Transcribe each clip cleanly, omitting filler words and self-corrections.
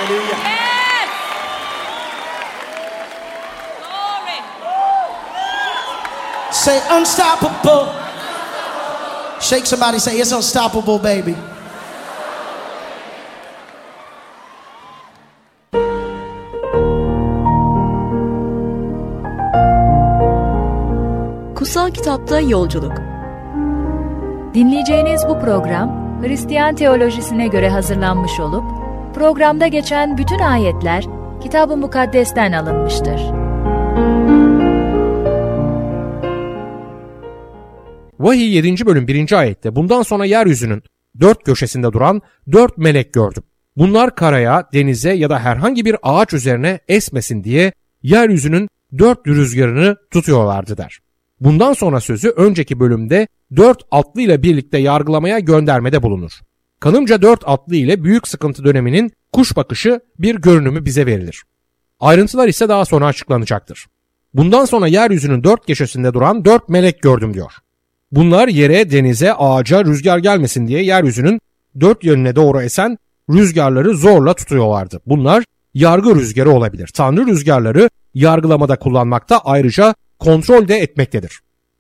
Hallelujah. Yes. Glory. Say unstoppable. Shake somebody, say it's unstoppable, baby. Kutsal Kitapta Yolculuk. Dinleyeceğiniz bu program, Hristiyan teolojisine göre hazırlanmış olup, programda geçen bütün ayetler, Kitab-ı Mukaddes'ten alınmıştır. Vahiy 7. bölüm 1. ayette bundan sonra yeryüzünün dört köşesinde duran 4 melek gördüm. Bunlar karaya, denize ya da herhangi bir ağaç üzerine esmesin diye yeryüzünün 4 rüzgarını tutuyorlardı der. Bundan sonra sözü önceki bölümde 4 atlı ile birlikte yargılamaya göndermede bulunur. Kanımca 4 atlı ile büyük sıkıntı döneminin kuş bakışı bir görünümü bize verilir. Ayrıntılar ise daha sonra açıklanacaktır. Bundan sonra yeryüzünün 4 köşesinde duran 4 melek gördüm diyor. Bunlar yere, denize, ağaca rüzgar gelmesin diye yeryüzünün 4 yönüne doğru esen rüzgarları zorla tutuyorlardı. Bunlar yargı rüzgarı olabilir. Tanrı rüzgarları yargılamada kullanmakta, ayrıca kontrol de etmektedir.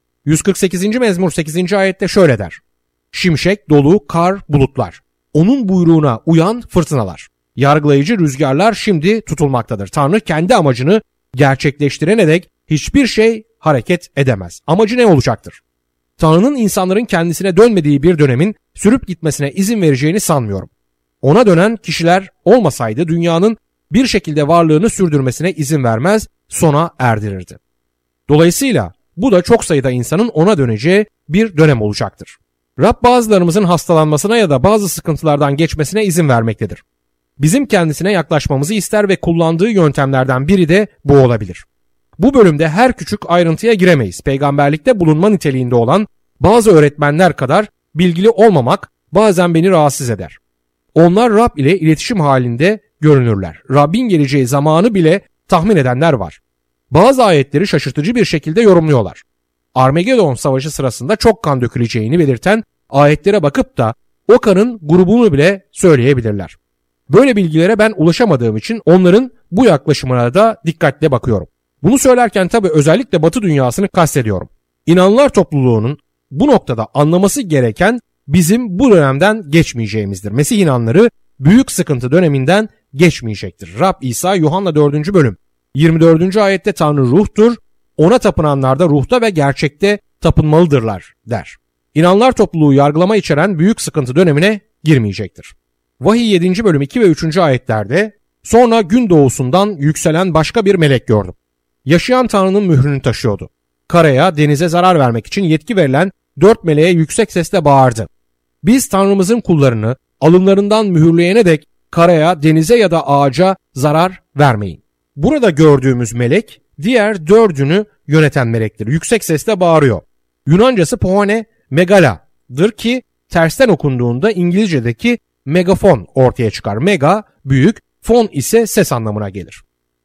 148. mezmur 8. ayette şöyle der. Şimşek, dolu, kar, bulutlar. Onun buyruğuna uyan fırtınalar. Yargılayıcı rüzgarlar şimdi tutulmaktadır. Tanrı kendi amacını gerçekleştirene dek hiçbir şey hareket edemez. Amacı ne olacaktır? Tanrı'nın insanların kendisine dönmediği bir dönemin sürüp gitmesine izin vereceğini sanmıyorum. Ona dönen kişiler olmasaydı dünyanın bir şekilde varlığını sürdürmesine izin vermez, sona erdirirdi. Dolayısıyla bu da çok sayıda insanın ona döneceği bir dönem olacaktır. Rab bazılarımızın hastalanmasına ya da bazı sıkıntılardan geçmesine izin vermektedir. Bizim kendisine yaklaşmamızı ister ve kullandığı yöntemlerden biri de bu olabilir. Bu bölümde her küçük ayrıntıya giremeyiz. Peygamberlikte bulunma niteliğinde olan bazı öğretmenler kadar bilgili olmamak bazen beni rahatsız eder. Onlar Rab ile iletişim halinde görünürler. Rabbin geleceği zamanı bile tahmin edenler var. Bazı ayetleri şaşırtıcı bir şekilde yorumluyorlar. Armagedon Savaşı sırasında çok kan döküleceğini belirten ayetlere bakıp da o kanın grubunu bile söyleyebilirler. Böyle bilgilere ben ulaşamadığım için onların bu yaklaşımına da dikkatle bakıyorum. Bunu söylerken tabii özellikle Batı dünyasını kastediyorum. İnananlar topluluğunun bu noktada anlaması gereken bizim bu dönemden geçmeyeceğimizdir. Mesih inanları büyük sıkıntı döneminden geçmeyecektir. Rab İsa Yuhanna 4. bölüm 24. ayette Tanrı ruhtur, ona tapınanlar da ruhta ve gerçekte tapınmalıdırlar der. İnananlar topluluğu yargılama içeren büyük sıkıntı dönemine girmeyecektir. Vahiy 7. bölüm 2 ve 3. ayetlerde sonra gün doğusundan yükselen başka bir melek gördüm. Yaşayan Tanrı'nın mührünü taşıyordu. Karaya, denize zarar vermek için yetki verilen 4 meleğe yüksek sesle bağırdı. Biz Tanrımızın kullarını alınlarından mühürleyene dek karaya, denize ya da ağaca zarar vermeyin. Burada gördüğümüz melek diğer 4'ünü yöneten melektir. Yüksek sesle bağırıyor. Yunancası pohane megala'dır ki tersten okunduğunda İngilizce'deki megafon ortaya çıkar. Mega büyük, fon ise ses anlamına gelir.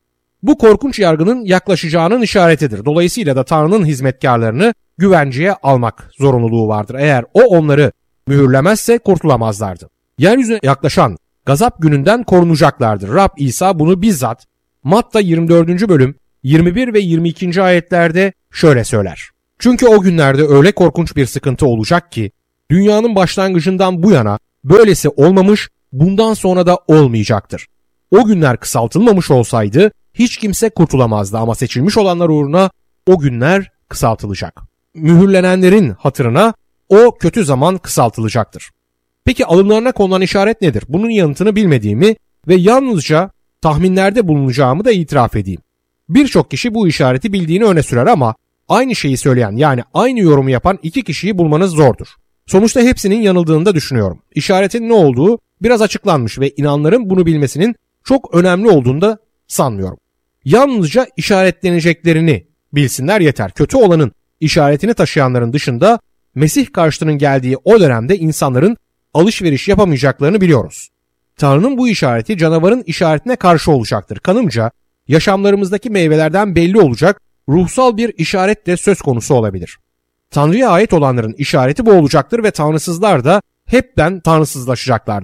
Bu korkunç yargının yaklaşacağının işaretidir. Dolayısıyla da Tanrı'nın hizmetkarlarını güvenceye almak zorunluluğu vardır. Eğer o onları mühürlemezse kurtulamazlardı. Yeryüzüne yaklaşan gazap gününden korunacaklardır. Rab İsa bunu bizzat Matta 24. bölüm 21 ve 22. ayetlerde şöyle söyler. Çünkü o günlerde öyle korkunç bir sıkıntı olacak ki dünyanın başlangıcından bu yana böylesi olmamış, bundan sonra da olmayacaktır. O günler kısaltılmamış olsaydı hiç kimse kurtulamazdı ama seçilmiş olanlar uğruna o günler kısaltılacak. Mühürlenenlerin hatırına o kötü zaman kısaltılacaktır. Peki alınlarına konulan işaret nedir? Bunun yanıtını bilmediğimi ve yalnızca tahminlerde bulunacağımı da itiraf edeyim. Birçok kişi bu işareti bildiğini öne sürer ama aynı şeyi söyleyen, yani aynı yorumu yapan iki kişiyi bulmanız zordur. Sonuçta hepsinin yanıldığını da düşünüyorum. İşaretin ne olduğu biraz açıklanmış ve inanların bunu bilmesinin çok önemli olduğunu da sanmıyorum. Yalnızca işaretleneceklerini bilsinler yeter. Kötü olanın işaretini taşıyanların dışında Mesih karşıtının geldiği o dönemde insanların alışveriş yapamayacaklarını biliyoruz. Tanrı'nın bu işareti canavarın işaretine karşı olacaktır. Kanımca yaşamlarımızdaki meyvelerden belli olacak ruhsal bir işaret de söz konusu olabilir. Tanrı'ya ait olanların işareti bu olacaktır ve tanrısızlar da hepten tanrısızlaşacaklardır.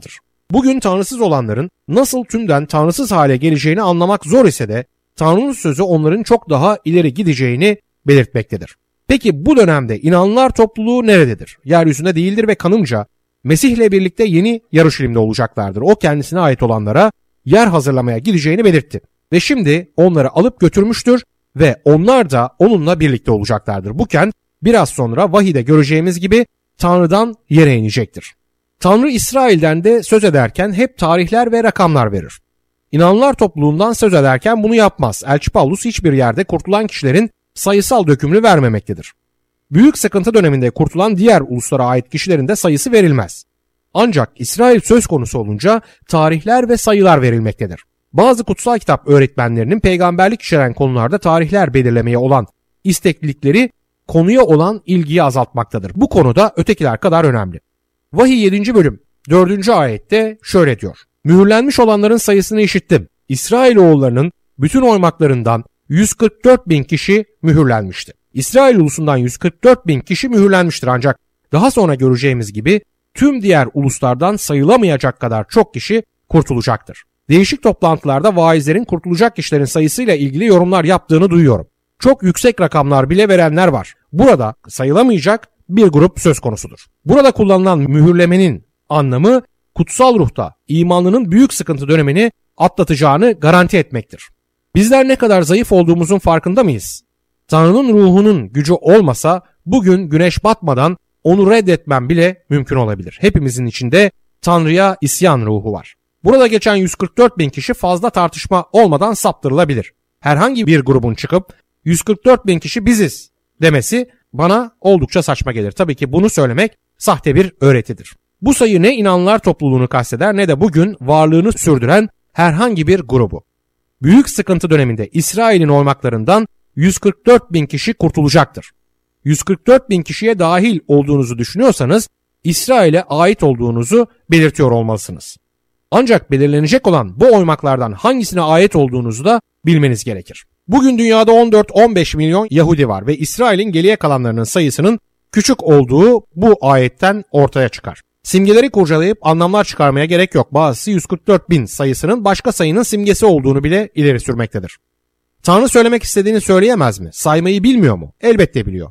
Bugün tanrısız olanların nasıl tümden tanrısız hale geleceğini anlamak zor ise de Tanrı'nın sözü onların çok daha ileri gideceğini belirtmektedir. Peki bu dönemde inananlar topluluğu nerededir? Yeryüzünde değildir ve kanımca Mesih'le birlikte yeni Yaruşilim'de olacaklardır. O kendisine ait olanlara yer hazırlamaya gideceğini belirtti. Ve şimdi onları alıp götürmüştür ve onlar da onunla birlikte olacaklardır. Bu kent biraz sonra vahide göreceğimiz gibi Tanrı'dan yere inecektir. Tanrı İsrail'den de söz ederken hep tarihler ve rakamlar verir. İnananlar topluluğundan söz ederken bunu yapmaz. Elçi Paulus hiçbir yerde kurtulan kişilerin sayısal dökümünü vermemektedir. Büyük sıkıntı döneminde kurtulan diğer uluslara ait kişilerin de sayısı verilmez. Ancak İsrail söz konusu olunca tarihler ve sayılar verilmektedir. Bazı kutsal kitap öğretmenlerinin peygamberlik içeren konularda tarihler belirlemeye olan isteklilikleri konuya olan ilgiyi azaltmaktadır. Bu konuda ötekiler kadar önemli. Vahiy 7. bölüm 4. ayette şöyle diyor. Mühürlenmiş olanların sayısını işittim. İsrailoğullarının bütün oymaklarından 144.000 kişi mühürlenmişti. İsrail ulusundan 144.000 kişi mühürlenmiştir ancak daha sonra göreceğimiz gibi tüm diğer uluslardan sayılamayacak kadar çok kişi kurtulacaktır. Değişik toplantılarda vaizlerin kurtulacak kişilerin sayısıyla ilgili yorumlar yaptığını duyuyorum. Çok yüksek rakamlar bile verenler var. Burada sayılamayacak bir grup söz konusudur. Burada kullanılan mühürlemenin anlamı kutsal ruhta imanlının büyük sıkıntı dönemini atlatacağını garanti etmektir. Bizler ne kadar zayıf olduğumuzun farkında mıyız? Tanrı'nın ruhunun gücü olmasa bugün güneş batmadan onu reddetmem bile mümkün olabilir. Hepimizin içinde Tanrı'ya isyan ruhu var. Burada geçen 144.000 kişi fazla tartışma olmadan saptırılabilir. Herhangi bir grubun çıkıp 144.000 kişi biziz demesi bana oldukça saçma gelir. Tabii ki bunu söylemek sahte bir öğretidir. Bu sayı ne inananlar topluluğunu kasteder ne de bugün varlığını sürdüren herhangi bir grubu. Büyük sıkıntı döneminde İsrail'in oymaklarından 144.000 kişi kurtulacaktır. 144.000 kişiye dahil olduğunuzu düşünüyorsanız İsrail'e ait olduğunuzu belirtiyor olmalısınız. Ancak belirlenecek olan bu oymaklardan hangisine ait olduğunuzu da bilmeniz gerekir. Bugün dünyada 14-15 milyon Yahudi var ve İsrail'in geriye kalanlarının sayısının küçük olduğu bu ayetten ortaya çıkar. Simgeleri kurcalayıp anlamlar çıkarmaya gerek yok. Bazısı 144.000 sayısının başka sayının simgesi olduğunu bile ileri sürmektedir. Tanrı söylemek istediğini söyleyemez mi? Saymayı bilmiyor mu? Elbette biliyor.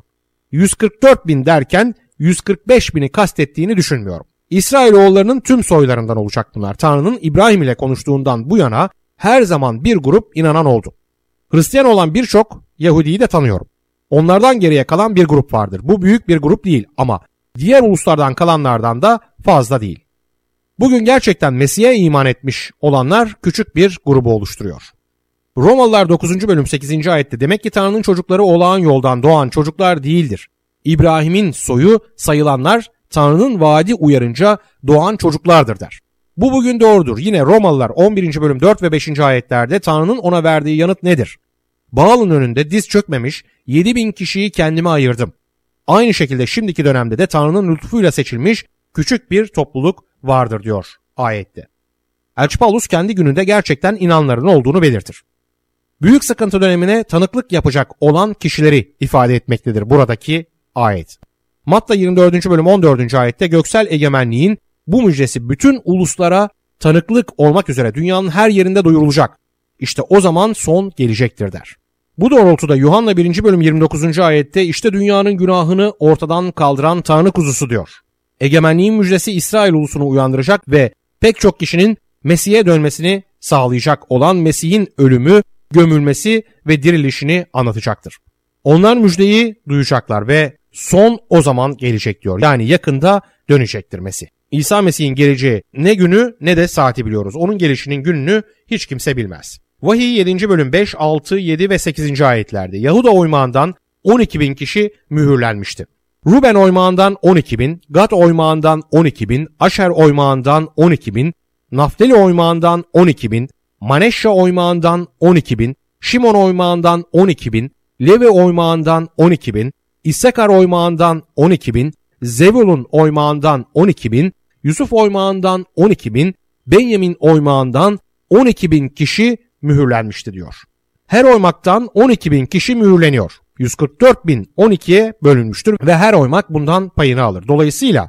144.000 derken 145.000'i kastettiğini düşünmüyorum. İsrailoğullarının tüm soylarından olacak bunlar. Tanrı'nın İbrahim ile konuştuğundan bu yana her zaman bir grup inanan oldu. Hristiyan olan birçok Yahudi'yi de tanıyorum. Onlardan geriye kalan bir grup vardır. Bu büyük bir grup değil ama diğer uluslardan kalanlardan da fazla değil. Bugün gerçekten Mesih'e iman etmiş olanlar küçük bir grubu oluşturuyor. Romalılar 9. bölüm 8. ayette demek ki Tanrı'nın çocukları olağan yoldan doğan çocuklar değildir. İbrahim'in soyu sayılanlar Tanrı'nın vaadi uyarınca doğan çocuklardır der. Bu bugün doğrudur. Yine Romalılar 11. bölüm 4 ve 5. ayetlerde Tanrı'nın ona verdiği yanıt nedir? Baal'ın önünde diz çökmemiş 7.000 kişiyi kendime ayırdım. Aynı şekilde şimdiki dönemde de Tanrı'nın lütfuyla seçilmiş küçük bir topluluk vardır diyor ayette. Elçi Paulus kendi gününde gerçekten inanların olduğunu belirtir. Büyük sıkıntı dönemine tanıklık yapacak olan kişileri ifade etmektedir buradaki ayet. Matta 24. bölüm 14. ayette göksel egemenliğin bu müjdesi bütün uluslara tanıklık olmak üzere dünyanın her yerinde duyurulacak. İşte o zaman son gelecektir der. Bu doğrultuda Yuhanna 1. bölüm 29. ayette işte dünyanın günahını ortadan kaldıran Tanrı kuzusu diyor. Egemenliğin müjdesi İsrail ulusunu uyandıracak ve pek çok kişinin Mesih'e dönmesini sağlayacak olan Mesih'in ölümü, gömülmesi ve dirilişini anlatacaktır. Onlar müjdeyi duyacaklar ve son o zaman gelecek diyor. Yani yakında dönecektir Mesih. İsa Mesih'in geleceği ne günü ne de saati biliyoruz. Onun gelişinin gününü hiç kimse bilmez. Vahiy 7. bölüm 5, 6, 7 ve 8. ayetlerde Yahuda oymağından 12.000 kişi mühürlenmişti. Ruben oymağından 12.000, Gad oymağından 12.000, Aşer oymağından 12.000, Naftali oymağından 12.000, Maneşya oymağından 12.000, Şimon oymağından 12.000, Levi oymağından 12.000, İssakar oymağından 12.000, Zebulun oymağından 12.000, Yusuf oymağından 12.000, Benyamin oymağından 12.000 kişi mühürlenmişti diyor. Her oymaktan 12.000 kişi mühürleniyor. 144.000 12'ye bölünmüştür ve her oymak bundan payını alır. Dolayısıyla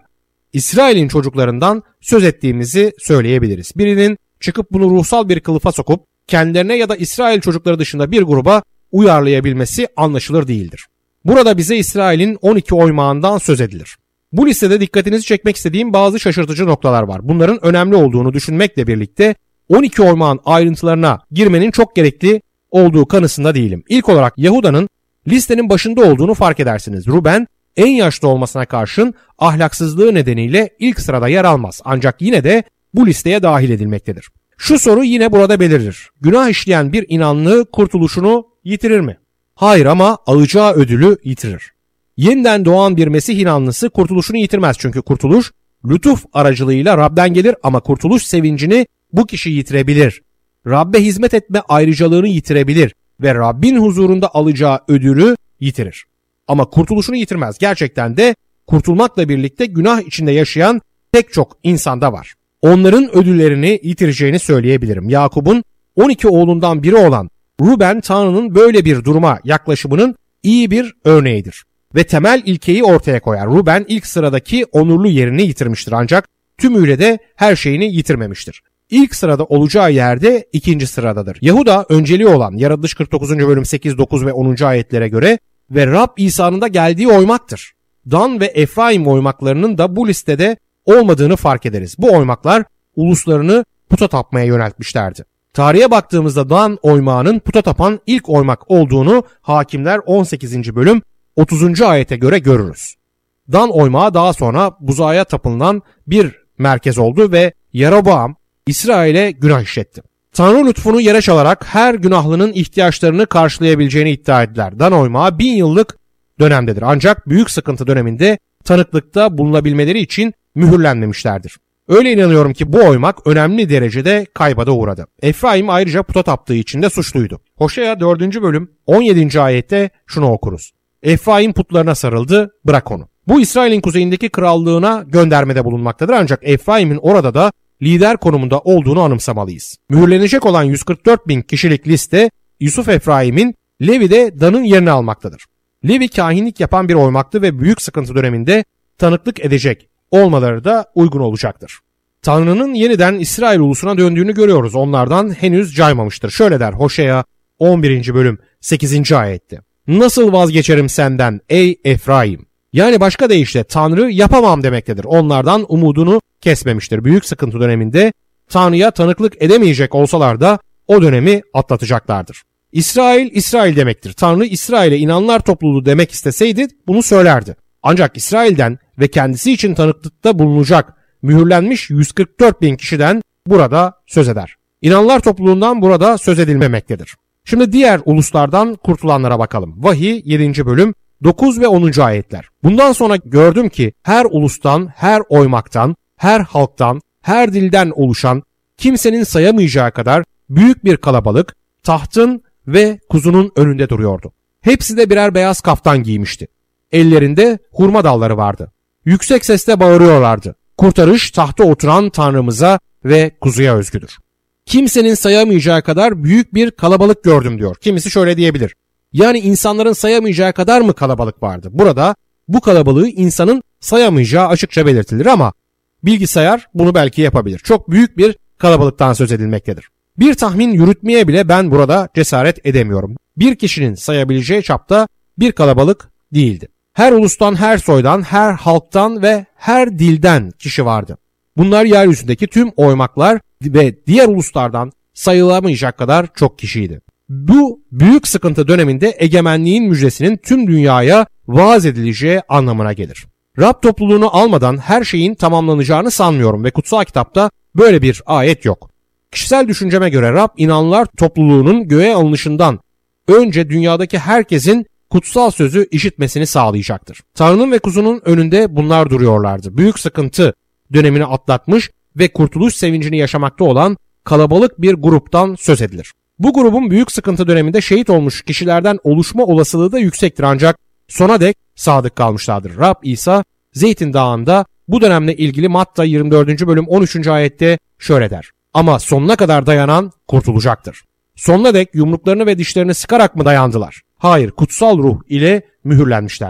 İsrail'in çocuklarından söz ettiğimizi söyleyebiliriz. Birinin çıkıp bunu ruhsal bir kılıfa sokup kendilerine ya da İsrail çocukları dışında bir gruba uyarlayabilmesi anlaşılır değildir. Burada bize İsrail'in 12 oymağından söz edilir. Bu listede dikkatinizi çekmek istediğim bazı şaşırtıcı noktalar var. Bunların önemli olduğunu düşünmekle birlikte 12 oymağın ayrıntılarına girmenin çok gerekli olduğu kanısında değilim. İlk olarak Yahuda'nın listenin başında olduğunu fark edersiniz. Ruben en yaşlı olmasına karşın ahlaksızlığı nedeniyle ilk sırada yer almaz. Ancak yine de bu listeye dahil edilmektedir. Şu soru yine burada belirir. Günah işleyen bir inanlı kurtuluşunu yitirir mi? Hayır, ama alacağı ödülü yitirir. Yeniden doğan bir Mesih inanlısı kurtuluşunu yitirmez. Çünkü kurtuluş lütuf aracılığıyla Rab'den gelir, ama kurtuluş sevincini bu kişi yitirebilir. Rab'be hizmet etme ayrıcalığını yitirebilir ve Rabbin huzurunda alacağı ödülü yitirir. Ama kurtuluşunu yitirmez. Gerçekten de kurtulmakla birlikte günah içinde yaşayan pek çok insanda var. Onların ödüllerini yitireceğini söyleyebilirim. Yakup'un 12 oğlundan biri olan Ruben, Tanrı'nın böyle bir duruma yaklaşımının iyi bir örneğidir ve temel ilkeyi ortaya koyar. Ruben ilk sıradaki onurlu yerini yitirmiştir, ancak tümüyle de her şeyini yitirmemiştir. İlk sırada olacağı yerde ikinci sıradadır. Yahuda önceliği olan Yaratılış 49. bölüm 8, 9 ve 10. ayetlere göre ve Rab İsa'nın da geldiği oymaktır. Dan ve Efraim oymaklarının da bu listede olmadığını fark ederiz. Bu oymaklar uluslarını puta tapmaya yöneltmişlerdi. Tarihe baktığımızda Dan oymağının puta tapan ilk oymak olduğunu Hakimler 18. bölüm 30. ayete göre görürüz. Dan oymağı daha sonra buzağa tapınılan bir merkez oldu ve Yeroboam İsrail'e günah işletti. Tanrı lütfunu yere çalarak her günahlının ihtiyaçlarını karşılayabileceğini iddia ettiler. Dan oymağı 1000 yıllık dönemdedir. Ancak büyük sıkıntı döneminde tanıklıkta bulunabilmeleri için mühürlenmemişlerdir. Öyle inanıyorum ki bu oymak önemli derecede kayba da uğradı. Efraim ayrıca puta taptığı için de suçluydu. Hoşea 4. bölüm 17. ayette şunu okuruz. Efraim putlarına sarıldı, bırak onu. Bu İsrail'in kuzeyindeki krallığına göndermede bulunmaktadır, ancak Efraim'in orada da lider konumunda olduğunu anımsamalıyız. Mühürlenecek olan 144.000 kişilik liste Yusuf Efraim'in, Levi de Dan'ın yerini almaktadır. Levi kahinlik yapan bir oymaktı ve büyük sıkıntı döneminde tanıklık edecek olmaları da uygun olacaktır. Tanrı'nın yeniden İsrail ulusuna döndüğünü görüyoruz. Onlardan henüz caymamıştır. Şöyle der Hoşea 11. bölüm 8. ayette. Nasıl vazgeçerim senden ey Efraim? Yani başka deyişle Tanrı yapamam demektedir. Onlardan umudunu kesmemiştir. Büyük sıkıntı döneminde Tanrı'ya tanıklık edemeyecek olsalar da o dönemi atlatacaklardır. İsrail, İsrail demektir. Tanrı İsrail'e inananlar topluluğu demek isteseydi bunu söylerdi. Ancak İsrail'den ve kendisi için tanıklıkta bulunacak mühürlenmiş 144.000 kişiden burada söz eder. İnananlar topluluğundan burada söz edilmemektedir. Şimdi diğer uluslardan kurtulanlara bakalım. Vahiy 7. bölüm 9 ve 10. ayetler. Bundan sonra gördüm ki her ulustan, her oymaktan, her halktan, her dilden oluşan kimsenin sayamayacağı kadar büyük bir kalabalık tahtın ve kuzunun önünde duruyordu. Hepsi de birer beyaz kaftan giymişti. Ellerinde hurma dalları vardı. Yüksek sesle bağırıyorlardı. Kurtarış tahta oturan Tanrımıza ve kuzuya özgüdür. Kimsenin sayamayacağı kadar büyük bir kalabalık gördüm diyor. Kimisi şöyle diyebilir. Yani insanların sayamayacağı kadar mı kalabalık vardı? Burada bu kalabalığı insanın sayamayacağı açıkça belirtilir, ama bilgisayar bunu belki yapabilir. Çok büyük bir kalabalıktan söz edilmektedir. Bir tahmin yürütmeye bile ben burada cesaret edemiyorum. Bir kişinin sayabileceği çapta bir kalabalık değildi. Her ulustan, her soydan, her halktan ve her dilden kişi vardı. Bunlar yeryüzündeki tüm oymaklar ve diğer uluslardan sayılamayacak kadar çok kişiydi. Bu büyük sıkıntı döneminde egemenliğin müjdesinin tüm dünyaya vaaz edileceği anlamına gelir. Rab topluluğunu almadan her şeyin tamamlanacağını sanmıyorum ve kutsal kitapta böyle bir ayet yok. Kişisel düşünceme göre Rab inananlar topluluğunun göğe alınışından önce dünyadaki herkesin kutsal sözü işitmesini sağlayacaktır. Tanrı'nın ve kuzunun önünde bunlar duruyorlardı. Büyük sıkıntı dönemini atlatmış ve kurtuluş sevincini yaşamakta olan kalabalık bir gruptan söz edilir. Bu grubun büyük sıkıntı döneminde şehit olmuş kişilerden oluşma olasılığı da yüksektir, ancak sona dek sadık kalmışlardır. Rab İsa Zeytin Dağı'nda bu dönemle ilgili Matta 24. bölüm 13. ayette şöyle der. Ama sonuna kadar dayanan kurtulacaktır. Sonuna dek yumruklarını ve dişlerini sıkarak mı dayandılar? Hayır, kutsal ruh ile mühürlenmişlerdi.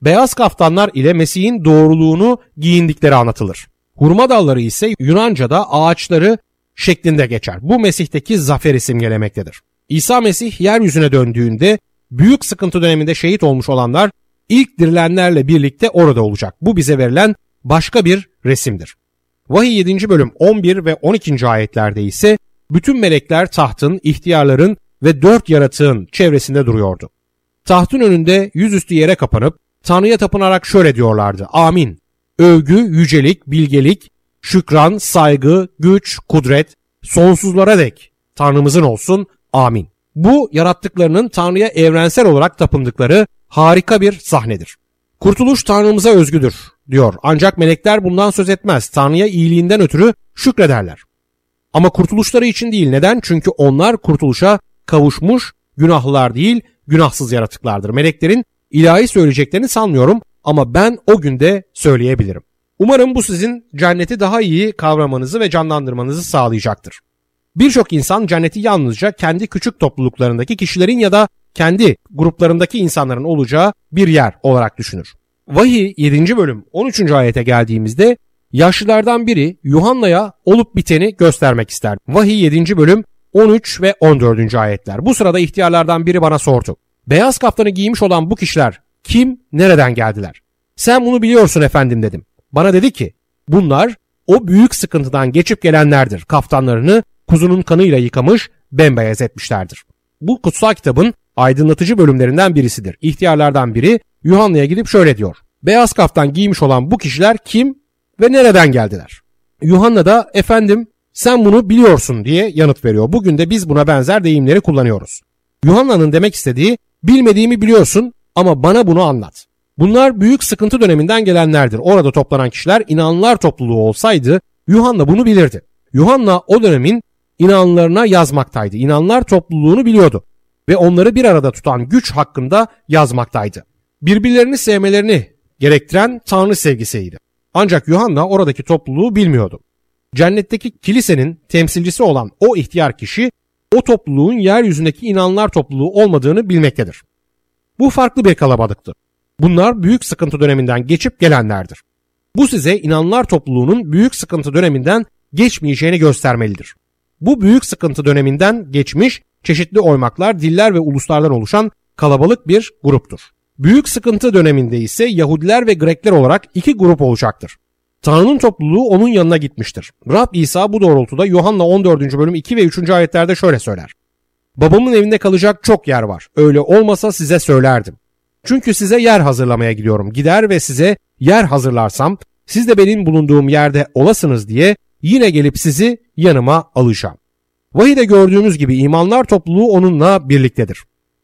Beyaz kaftanlar ile Mesih'in doğruluğunu giyindikleri anlatılır. Hurma dalları ise Yunanca'da ağaçları şeklinde geçer. Bu Mesih'teki zaferi simgelemektedir. İsa Mesih yeryüzüne döndüğünde büyük sıkıntı döneminde şehit olmuş olanlar ilk dirilenlerle birlikte orada olacak. Bu bize verilen başka bir resimdir. Vahiy 7. bölüm 11 ve 12. ayetlerde ise bütün melekler tahtın, ihtiyarların ve 4 yaratığın çevresinde duruyordu. Tahtın önünde yüzüstü yere kapanıp Tanrı'ya tapınarak şöyle diyorlardı: Amin. Övgü, yücelik, bilgelik, şükran, saygı, güç, kudret sonsuzlara dek Tanrımızın olsun. Amin. Bu yarattıklarının Tanrı'ya evrensel olarak tapındıkları harika bir sahnedir. Kurtuluş Tanrımıza özgüdür diyor. Ancak melekler bundan söz etmez. Tanrı'ya iyiliğinden ötürü şükrederler. Ama kurtuluşları için değil. Neden? Çünkü onlar kurtuluşa kavuşmuş günahlılar değil, günahsız yaratıklardır. Meleklerin ilahi söyleyeceklerini sanmıyorum ama ben o günde söyleyebilirim. Umarım bu sizin cenneti daha iyi kavramanızı ve canlandırmanızı sağlayacaktır. Birçok insan cenneti yalnızca kendi küçük topluluklarındaki kişilerin ya da kendi gruplarındaki insanların olacağı bir yer olarak düşünür. Vahiy 7. bölüm 13. ayete geldiğimizde yaşlılardan biri Yuhanna'ya olup biteni göstermek ister. Vahiy 7. bölüm 13 ve 14. ayetler. Bu sırada ihtiyarlardan biri bana sordu. Beyaz kaftanı giymiş olan bu kişiler kim, nereden geldiler? Sen bunu biliyorsun efendim dedim. Bana dedi ki bunlar o büyük sıkıntıdan geçip gelenlerdir. Kaftanlarını kuzunun kanıyla yıkamış, bembeyaz etmişlerdir. Bu kutsal kitabın aydınlatıcı bölümlerinden birisidir. İhtiyarlardan biri Yuhanna'ya gidip şöyle diyor. Beyaz kaftan giymiş olan bu kişiler kim ve nereden geldiler? Yuhanna da efendim sen bunu biliyorsun diye yanıt veriyor. Bugün de biz buna benzer deyimleri kullanıyoruz. Yuhanna'nın demek istediği bilmediğimi biliyorsun ama bana bunu anlat. Bunlar büyük sıkıntı döneminden gelenlerdir. Orada toplanan kişiler inanlılar topluluğu olsaydı Yuhanna bunu bilirdi. Yuhanna o dönemin inanlılarına yazmaktaydı. İnanlılar topluluğunu biliyordu ve onları bir arada tutan güç hakkında yazmaktaydı. Birbirlerini sevmelerini gerektiren Tanrı sevgisiydi. Ancak Yuhanna oradaki topluluğu bilmiyordu. Cennetteki kilisenin temsilcisi olan o ihtiyar kişi o topluluğun yeryüzündeki inanlılar topluluğu olmadığını bilmektedir. Bu farklı bir kalabalıktı. Bunlar büyük sıkıntı döneminden geçip gelenlerdir. Bu size inanlılar topluluğunun büyük sıkıntı döneminden geçmeyeceğini göstermelidir. Bu büyük sıkıntı döneminden geçmiş çeşitli oymaklar, diller ve uluslardan oluşan kalabalık bir gruptur. Büyük sıkıntı döneminde ise Yahudiler ve Grekler olarak iki grup olacaktır. Tanrı'nın topluluğu onun yanına gitmiştir. Rab İsa bu doğrultuda Yuhanna 14. bölüm 2 ve 3. ayetlerde şöyle söyler. Babamın evinde kalacak çok yer var. Öyle olmasa size söylerdim. Çünkü size yer hazırlamaya gidiyorum. Gider ve size yer hazırlarsam siz de benim bulunduğum yerde olasınız diye yine gelip sizi yanıma alacağım. Vahide gördüğümüz gibi imanlar topluluğu onunla birliktedir.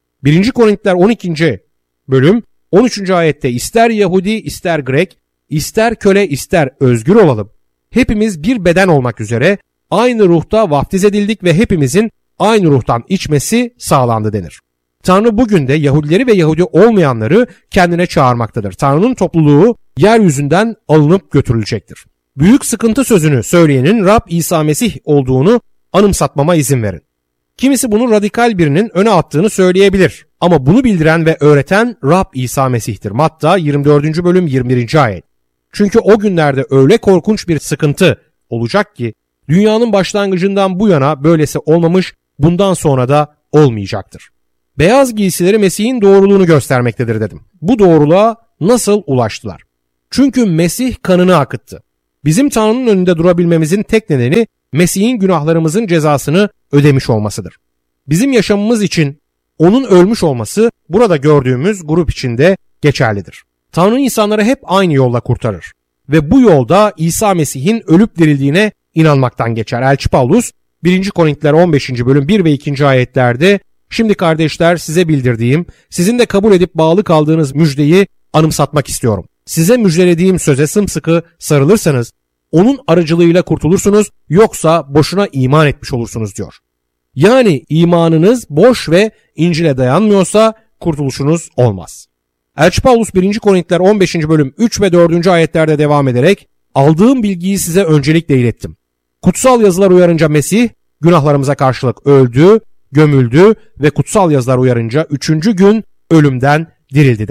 1. Korintiler 12. bölüm 13. ayette ister Yahudi ister Grek, ister köle ister özgür olalım. Hepimiz bir beden olmak üzere aynı ruhta vaftiz edildik ve hepimizin aynı ruhtan içmesi sağlandı denir. Tanrı bugün de Yahudileri ve Yahudi olmayanları kendine çağırmaktadır. Tanrı'nın topluluğu yeryüzünden alınıp götürülecektir. Büyük sıkıntı sözünü söyleyenin Rab İsa Mesih olduğunu anımsatmama izin verin. Kimisi bunu radikal birinin öne attığını söyleyebilir. Ama bunu bildiren ve öğreten Rab İsa Mesih'tir. Matta 24. bölüm 21. ayet. Çünkü o günlerde öyle korkunç bir sıkıntı olacak ki dünyanın başlangıcından bu yana böylesi olmamış, bundan sonra da olmayacaktır. Beyaz giysileri Mesih'in doğruluğunu göstermektedir dedim. Bu doğruluğa nasıl ulaştılar? Çünkü Mesih kanını akıttı. Bizim Tanrı'nın önünde durabilmemizin tek nedeni Mesih'in günahlarımızın cezasını ödemiş olmasıdır. Bizim yaşamımız için onun ölmüş olması burada gördüğümüz grup içinde geçerlidir. Tanrı insanları hep aynı yolla kurtarır ve bu yolda İsa Mesih'in ölüp dirildiğine inanmaktan geçer. Elçi Paulus 1. Korintiler 15. bölüm 1 ve 2. ayetlerde şimdi kardeşler size bildirdiğim, sizin de kabul edip bağlı kaldığınız müjdeyi anımsatmak istiyorum. Size müjdelediğim söze sımsıkı sarılırsanız onun aracılığıyla kurtulursunuz, yoksa boşuna iman etmiş olursunuz diyor. Yani imanınız boş ve İncil'e dayanmıyorsa kurtuluşunuz olmaz. Elçi Paulus 1. Korintiler 15. bölüm 3 ve 4. ayetlerde devam ederek aldığım bilgiyi size öncelikle ilettim. Kutsal yazılar uyarınca Mesih günahlarımıza karşılık öldü, gömüldü ve kutsal yazılar uyarınca 3. gün ölümden dirildi der.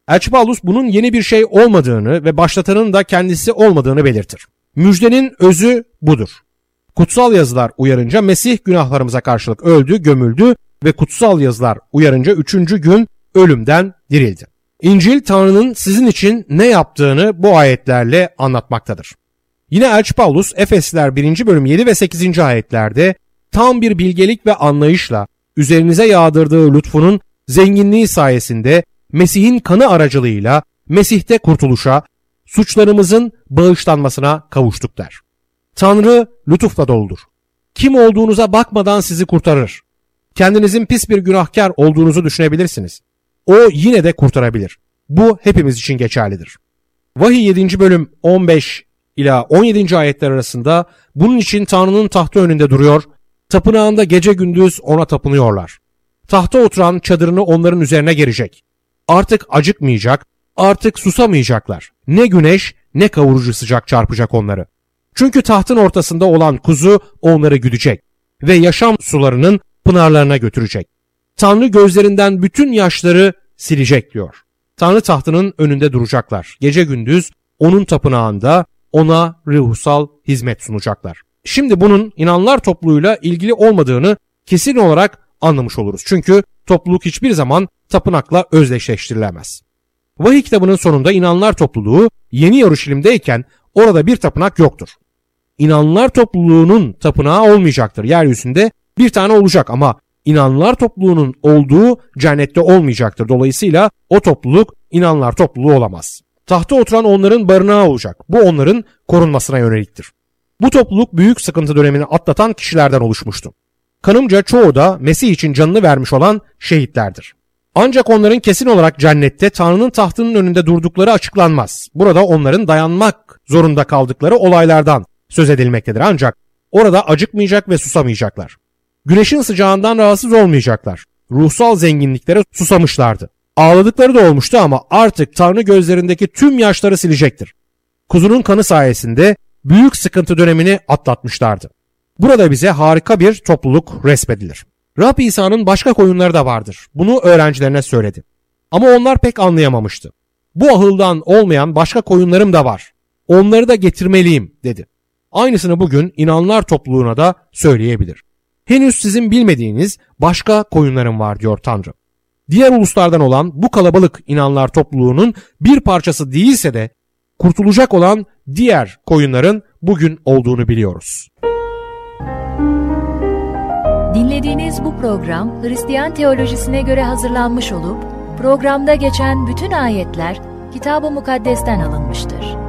Elçi Pavlus bunun yeni bir şey olmadığını ve başlatanın da kendisi olmadığını belirtir. Müjdenin özü budur. Kutsal yazılar uyarınca Mesih günahlarımıza karşılık öldü, gömüldü ve kutsal yazılar uyarınca 3. gün ölümden dirildi. İncil Tanrı'nın sizin için ne yaptığını bu ayetlerle anlatmaktadır. Yine Elçi Pavlus Efesliler 1. bölüm 7 ve 8. ayetlerde tam bir bilgelik ve anlayışla üzerinize yağdırdığı lütfunun zenginliği sayesinde Mesih'in kanı aracılığıyla Mesih'te kurtuluşa, suçlarımızın bağışlanmasına kavuştuk der. Tanrı lütufla doludur. Kim olduğunuza bakmadan sizi kurtarır. Kendinizin pis bir günahkar olduğunuzu düşünebilirsiniz. O yine de kurtarabilir. Bu hepimiz için geçerlidir. Vahiy 7. bölüm 15 ila 17. ayetler arasında bunun için Tanrı'nın tahtı önünde duruyor, tapınağında gece gündüz ona tapınıyorlar. Tahta oturan çadırını onların üzerine gerecek. Artık acıkmayacak, artık susamayacaklar. Ne güneş ne kavurucu sıcak çarpacak onları. Çünkü tahtın ortasında olan kuzu onları güdecek ve yaşam sularının pınarlarına götürecek. Tanrı gözlerinden bütün yaşları silecek diyor. Tanrı tahtının önünde duracaklar. Gece gündüz onun tapınağında ona ruhsal hizmet sunacaklar. Şimdi bunun inanlar topluluğuyla ilgili olmadığını kesin olarak anlamış oluruz. Çünkü topluluk hiçbir zaman tapınakla özdeşleştirilemez. Vahiy kitabının sonunda inanlar topluluğu Yeni Yeruşalim'deyken orada bir tapınak yoktur. İnanlar topluluğunun tapınağı olmayacaktır. Yeryüzünde bir tane olacak ama inanlar topluluğunun olduğu cennette olmayacaktır. Dolayısıyla o topluluk inanlar topluluğu olamaz. Tahta oturan onların barınağı olacak. Bu onların korunmasına yöneliktir. Bu topluluk büyük sıkıntı dönemini atlatan kişilerden oluşmuştu. Kanımca çoğu da Mesih için canını vermiş olan şehitlerdir. Ancak onların kesin olarak cennette Tanrı'nın tahtının önünde durdukları açıklanmaz. Burada onların dayanmak zorunda kaldıkları olaylardan söz edilmektedir. Ancak orada acıkmayacak ve susamayacaklar. Güneşin sıcağından rahatsız olmayacaklar. Ruhsal zenginliklere susamışlardı. Ağladıkları da olmuştu ama artık Tanrı gözlerindeki tüm yaşları silecektir. Kuzunun kanı sayesinde büyük sıkıntı dönemini atlatmışlardı. Burada bize harika bir topluluk resmedilir. Rab İsa'nın başka koyunları da vardır. Bunu öğrencilerine söyledi. Ama onlar pek anlayamamıştı. Bu ahıldan olmayan başka koyunlarım da var. Onları da getirmeliyim dedi. Aynısını bugün inanlar topluluğuna da söyleyebilir. Henüz sizin bilmediğiniz başka koyunlarım var diyor Tanrı. Diğer uluslardan olan bu kalabalık inanlar topluluğunun bir parçası değilse de kurtulacak olan diğer koyunların bugün olduğunu biliyoruz. Dinlediğiniz bu program Hristiyan teolojisine göre hazırlanmış olup programda geçen bütün ayetler Kitab-ı Mukaddes'ten alınmıştır.